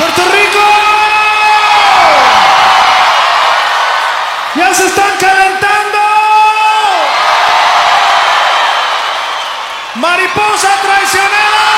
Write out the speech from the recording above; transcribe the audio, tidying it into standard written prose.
Puerto Rico. Ya se están calentando. Mariposa traicionera.